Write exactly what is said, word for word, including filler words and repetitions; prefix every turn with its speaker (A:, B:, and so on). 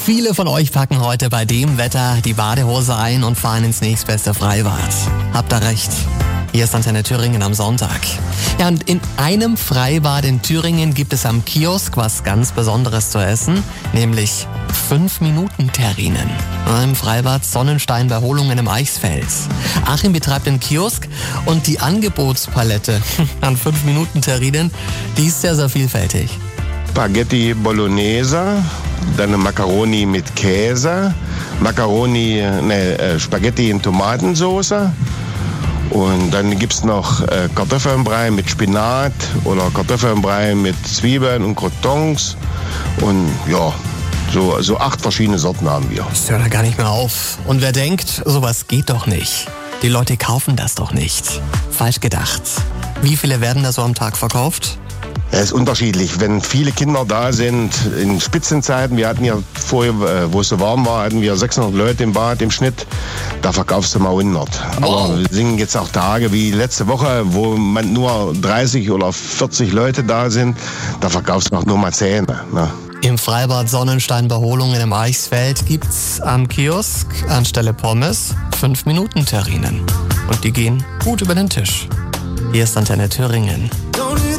A: Viele von euch packen heute bei dem Wetter die Badehose ein und fahren ins nächstbeste Freibad. Habt ihr recht. Hier ist Antenne Thüringen am Sonntag. Ja, und in einem Freibad in Thüringen gibt es am Kiosk was ganz Besonderes zu essen, nämlich fünf Minuten Terrinen. Im Freibad Sonnenstein bei Holungen im Eichsfeld. Achim betreibt den Kiosk und die Angebotspalette an fünf Minuten Terrinen, die ist sehr, sehr vielfältig.
B: Spaghetti Bolognese, dann Macaroni mit Käse, Macaroni, ne, Spaghetti in Tomatensauce. Und dann gibt's noch äh, Kartoffelbrei mit Spinat oder Kartoffelbrei mit Zwiebeln und Croutons. Und ja, so, so acht verschiedene Sorten haben wir.
A: Das hört ja gar nicht mehr auf. Und wer denkt, sowas geht doch nicht. Die Leute kaufen das doch nicht. Falsch gedacht. Wie viele werden da so am Tag verkauft?
B: Es ist unterschiedlich. Wenn viele Kinder da sind, in Spitzenzeiten, wir hatten ja vorher, wo es so warm war, hatten wir sechshundert Leute im Bad im Schnitt, da verkaufst du mal hundert.
A: Wow.
B: Aber wir singen jetzt auch Tage wie letzte Woche, wo man nur dreißig oder vierzig Leute da sind, da verkaufst du auch nur mal zehn. Ne?
A: Im Freibad Sonnenstein bei Holungen im Eichsfeld gibt's am Kiosk anstelle Pommes fünf Minuten Terrinen. Und die gehen gut über den Tisch. Hier ist Antenne Thüringen.